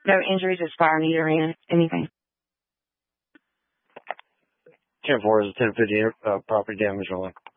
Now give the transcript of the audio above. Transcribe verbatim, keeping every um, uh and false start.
No injuries, just fire metering, anything. ten four is a ten fifty uh, property damage only.